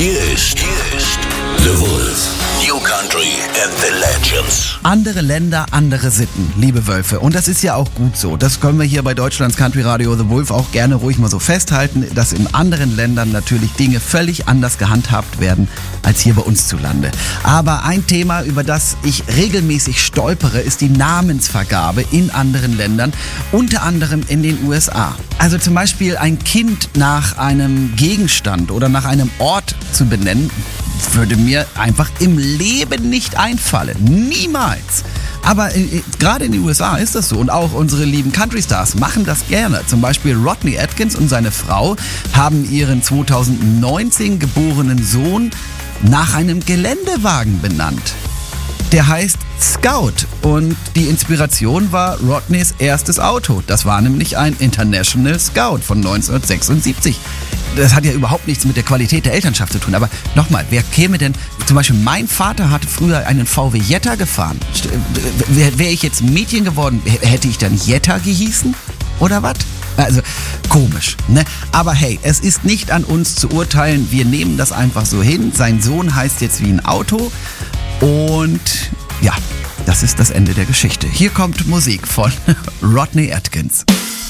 Hier ist The Wolf. New Country and the Legends. Andere Länder, andere Sitten, liebe Wölfe. Und das ist ja auch gut so. Das können wir hier bei Deutschlands Country Radio The Wolf auch gerne ruhig mal so festhalten, dass in anderen Ländern natürlich Dinge völlig anders gehandhabt werden als hier bei uns zu Lande. Aber ein Thema, über das ich regelmäßig stolpere, ist die Namensvergabe in anderen Ländern, unter anderem in den USA. Also zum Beispiel ein Kind nach einem Gegenstand oder nach einem Ort zu benennen, würde mir einfach im Leben nicht einfallen. Niemals. Aber gerade in den USA ist das so. Und auch unsere lieben Country-Stars machen das gerne. Zum Beispiel Rodney Atkins und seine Frau haben ihren 2019 geborenen Sohn nach einem Geländewagen benannt. Der heißt Scout und die Inspiration war Rodneys erstes Auto. Das war nämlich ein International Scout von 1976. Das hat ja überhaupt nichts mit der Qualität der Elternschaft zu tun. Aber nochmal, wer käme denn, zum Beispiel mein Vater hatte früher einen VW Jetta gefahren. Wäre ich jetzt Mädchen geworden, hätte ich dann Jetta gehießen? Oder was? Also komisch, ne? Aber hey, es ist nicht an uns zu urteilen. Wir nehmen das einfach so hin. Sein Sohn heißt jetzt wie ein Auto. Und ja, das ist das Ende der Geschichte. Hier kommt Musik von Rodney Atkins.